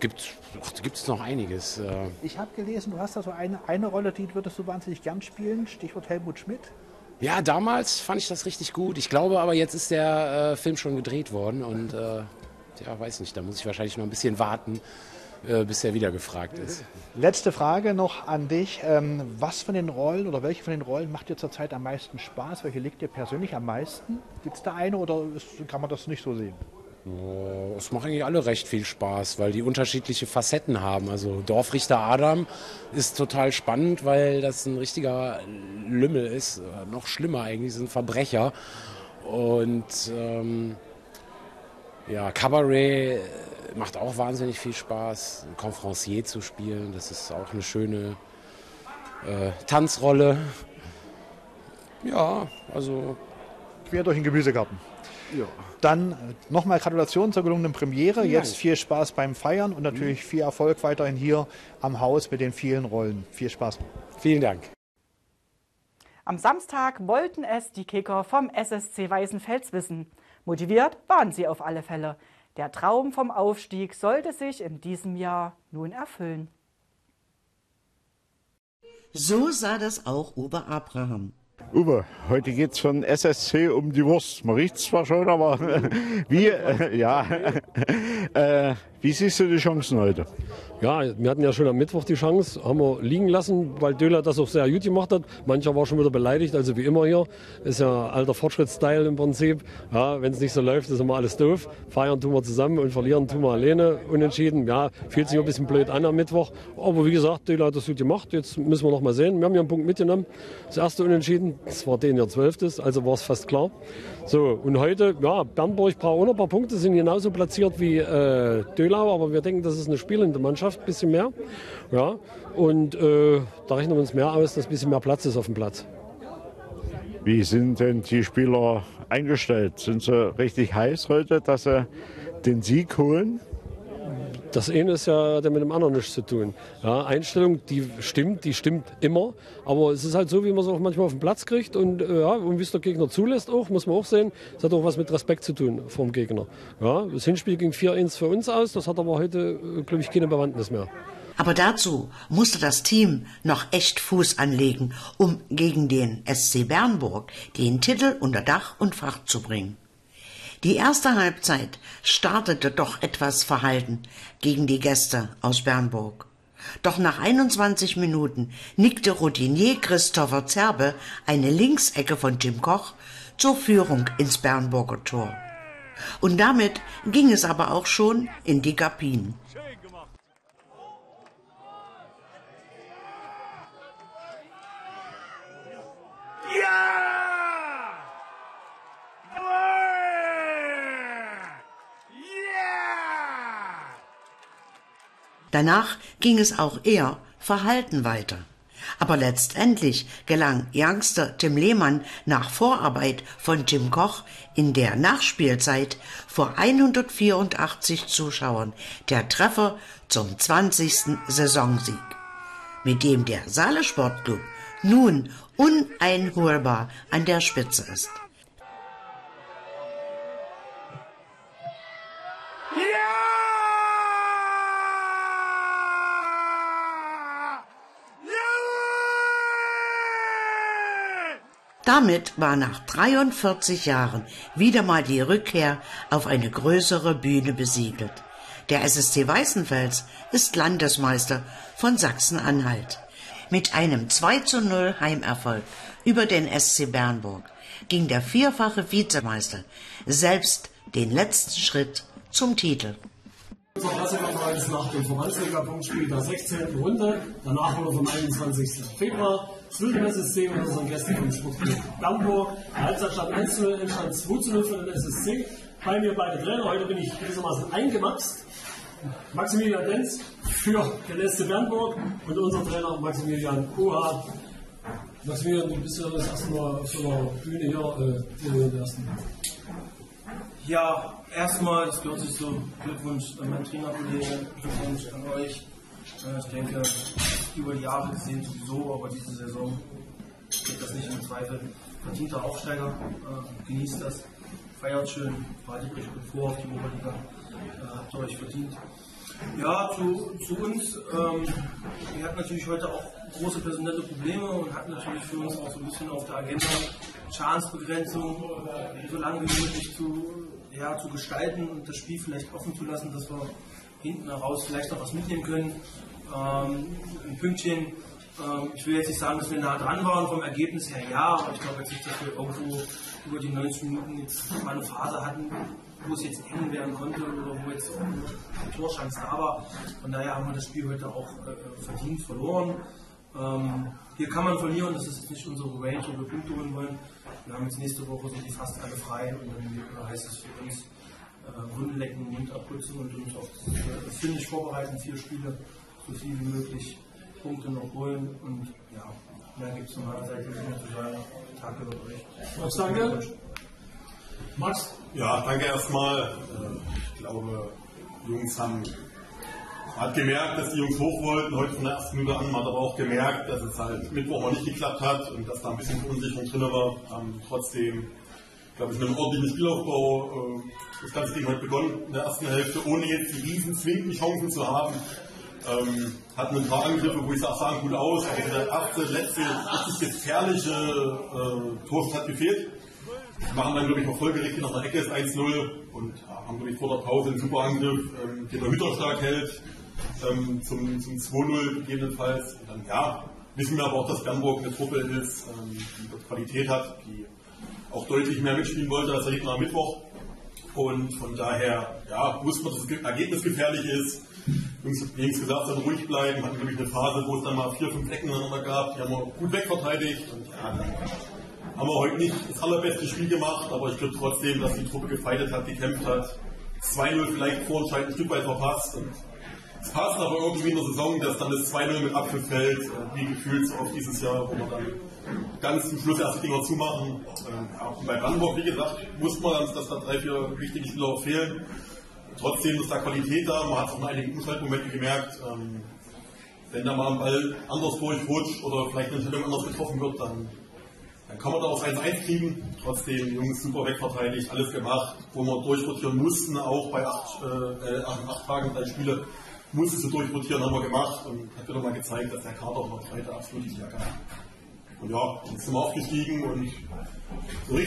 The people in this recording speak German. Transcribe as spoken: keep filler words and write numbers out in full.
gibt es noch einiges. Äh. Ich habe gelesen, du hast da so eine, eine Rolle, die würdest du wahnsinnig gern spielen, Stichwort Helmut Schmidt. Ja, damals fand ich das richtig gut. Ich glaube aber, jetzt ist der äh, Film schon gedreht worden und äh, ja, weiß nicht, da muss ich wahrscheinlich noch ein bisschen warten, äh, bis er wieder gefragt ist. Letzte Frage noch an dich. Ähm, was von den Rollen oder welche von den Rollen macht dir zurzeit am meisten Spaß? Welche liegt dir persönlich am meisten? Gibt es da eine oder ist, kann man das nicht so sehen? Oh, es machen eigentlich alle recht viel Spaß, weil die unterschiedliche Facetten haben. Also Dorfrichter Adam ist total spannend, weil das ein richtiger Lümmel ist. Noch schlimmer eigentlich, ist ein Verbrecher. Und ähm, ja, Cabaret macht auch wahnsinnig viel Spaß. Ein Confrancier zu spielen, das ist auch eine schöne äh, Tanzrolle. Ja, also... Quer durch den Gemüsegarten. Ja. Dann nochmal Gratulation zur gelungenen Premiere. Vielen Jetzt Dank. viel Spaß beim Feiern und natürlich viel Erfolg weiterhin hier am Haus mit den vielen Rollen. Viel Spaß. Vielen Dank. Am Samstag wollten es die Kicker vom S S C Weißenfels wissen. Motiviert waren sie auf alle Fälle. Der Traum vom Aufstieg sollte sich in diesem Jahr nun erfüllen. So sah das auch Uwe Abraham. Uwe, heute geht es für den S S C um die Wurst. Man riecht es zwar schon, aber wie, äh, ja, äh, wie siehst du die Chancen heute? Ja, wir hatten ja schon am Mittwoch die Chance, haben wir liegen lassen, weil Döhler das auch sehr gut gemacht hat. Mancher war schon wieder beleidigt, also wie immer hier. Ist ja alter Fortschrittsstyle im Prinzip. Ja, wenn es nicht so läuft, ist immer alles doof. Feiern tun wir zusammen und verlieren tun wir alleine, unentschieden. Ja, fühlt sich ein bisschen blöd an am Mittwoch. Aber wie gesagt, Döhler hat das gut gemacht. Jetzt müssen wir noch mal sehen. Wir haben hier einen Punkt mitgenommen. Das erste Unentschieden, das war den ihr zwölftes, also war es fast klar. So, und heute, ja, Bernburg braucht auch noch ein paar Punkte, sind genauso platziert wie äh, Döhlau, aber wir denken, das ist eine spielende Mannschaft, ein bisschen mehr. Ja, und äh, da rechnen wir uns mehr aus, dass ein bisschen mehr Platz ist auf dem Platz. Wie sind denn die Spieler eingestellt? Sind sie richtig heiß heute, dass sie den Sieg holen? Das eine ist ja hat ja mit dem anderen nichts zu tun. Ja, Einstellung, die stimmt, die stimmt immer. Aber es ist halt so, wie man es auch manchmal auf den Platz kriegt. Und, äh, ja, und wie es der Gegner zulässt auch, muss man auch sehen. Es hat auch was mit Respekt zu tun vom Gegner. Ja, das Hinspiel ging vier eins für uns aus. Das hat aber heute, äh, glaube ich, keine Bewandtnis mehr. Aber dazu musste das Team noch echt Fuß anlegen, um gegen den S C Bernburg den Titel unter Dach und Fach zu bringen. Die erste Halbzeit startete doch etwas verhalten gegen die Gäste aus Bernburg. Doch nach einundzwanzig Minuten nickte Routinier Christopher Zerbe eine Linksecke von Jim Koch zur Führung ins Bernburger Tor. Und damit ging es aber auch schon in die Kabinen. Danach ging es auch eher verhalten weiter. Aber letztendlich gelang Youngster Tim Lehmann nach Vorarbeit von Jim Koch in der Nachspielzeit vor hundertvierundachtzig Zuschauern der Treffer zum zwanzigsten Saisonsieg, mit dem der Saale Sportclub nun uneinholbar an der Spitze ist. Damit war nach dreiundvierzig Jahren wieder mal die Rückkehr auf eine größere Bühne besiegelt. Der S S C Weißenfels ist Landesmeister von Sachsen-Anhalt. Mit einem zwei zu null Heimerfolg über den S C Bernburg ging der vierfache Vizemeister selbst den letzten Schritt zum Titel. Zur Klassekonferenz nach dem Verbandsliga-Punktspiel der sechzehnten Runde. Danach wurde vom einundzwanzigsten Februar das Wilden S S C und unseren Gästen vom Sportclub Bernburg. Der Halbzeitstand eins zu null, Endstand zwei zu null für den S S C. Bei mir beide Trainer. Heute bin ich gewissermaßen eingemaxt. Maximilian Denz für den S C Bernburg und unser Trainer Maximilian Koha. Maximilian, du bist ja das erste Mal auf so einer Bühne hier, äh, hier der ersten. Ja, erstmal, das gehört sich so, Glückwunsch an meinen Trainerkollegen, Glückwunsch an euch. Ich denke, über die Jahre gesehen sowieso, aber diese Saison steht das nicht im Zweifel. Verdienter Aufsteiger, äh, genießt das, feiert schön, bereitet euch gut vor auf die Oberliga, äh, habt ihr euch verdient. Ja, zu, zu uns. Ähm, wir hatten natürlich heute auch große personelle Probleme und hatten natürlich für uns auch so ein bisschen auf der Agenda Schadensbegrenzung so lange wie möglich zu, ja, zu gestalten und das Spiel vielleicht offen zu lassen, dass wir hinten heraus vielleicht noch was mitnehmen können. Ähm, ein Pünktchen. Ähm, ich will jetzt nicht sagen, dass wir nah dran waren vom Ergebnis her, ja, aber ich glaube jetzt nicht, dass wir irgendwo über die neunzig Minuten jetzt mal eine Phase hatten, wo es jetzt eng werden konnte oder wo jetzt auch eine Torchance da war. Von daher haben wir das Spiel heute auch äh, verdient verloren. Ähm, hier kann man verlieren, das ist jetzt nicht unsere Range, wo wir Punkte holen wollen. Wir haben jetzt nächste Woche sind die fast alle frei und dann heißt es für uns äh, Wunden lecken, Mund abputzen und uns auf das äh, Finish vorbereiten, vier Spiele, so viel wie möglich Punkte noch holen und ja, mehr gibt es von meiner Seite nicht mehr zu sagen. Tag über euch. Max, danke. Max? Ja, danke erstmal. Ich glaube, die Jungs haben Man hat gemerkt, dass die Jungs hoch wollten, heute von der ersten Minute an. Man hat aber auch gemerkt, dass es halt Mittwoch mal nicht geklappt hat und dass da ein bisschen Verunsicherung drin war. Haben trotzdem, glaube ich, mit einem ordentlichen Spielaufbau äh, das ganze Ding heute begonnen in der ersten Hälfte, ohne jetzt die riesen zwingenden Chancen zu haben. Ähm, hatten ein paar Angriffe, wo ich sage, sahen gut aus, aber der erste, letzte, richtig gefährliche äh, Tor hat gefehlt. Wir machen dann, glaube ich, noch folgerichtig nach einer Ecke ist eins null und ja, haben, glaube ich, vor der Pause einen super Angriff, ähm, den der Hütter stark hält, ähm, zum, zum zwei null gegebenenfalls. Und dann, ja, wissen wir aber auch, dass Bernburg eine Truppe ist, ähm, die dort Qualität hat, die auch deutlich mehr mitspielen wollte als der Gegner am Mittwoch. Und von daher, ja, wussten wir, dass das Ergebnis gefährlich ist. Jungs, Jungs gesagt haben, ruhig bleiben, hatten, glaube ich, eine Phase, wo es dann mal vier, fünf Ecken aneinander gab, die haben wir gut wegverteidigt. Und ja, dann haben wir heute nicht das allerbeste Spiel gemacht, aber ich glaube trotzdem, dass die Truppe gefeitet hat, gekämpft hat. zwei null vielleicht vorentscheidend ein Stück weit verpasst. Und es passt aber irgendwie in der Saison, dass dann das zwei null mit Abpfiff fällt, wie gefühlt so auf dieses Jahr, wo wir dann ganz zum Schluss erste Dinger zumachen. Und bei Brandenburg, wie gesagt, wusste man, dass da drei, vier wichtige Spieler auch fehlen. Trotzdem ist da Qualität da, man hat es auch in einigen Umschaltmomenten gemerkt. Ähm, wenn da mal ein Ball anders durchrutscht oder vielleicht eine Entscheidung anders getroffen wird, dann, dann kann man da auch eins eins kriegen. Trotzdem, die Jungs super wegverteidigt, alles gemacht, wo wir durchrotieren mussten, auch bei acht, äh, acht, acht Tagen drei Spiele mussten sie durchrotieren, haben wir gemacht und hat wieder mal gezeigt, dass der Kader auch noch Breite absolut nicht mehr kann. Und ja, jetzt sind wir aufgestiegen und so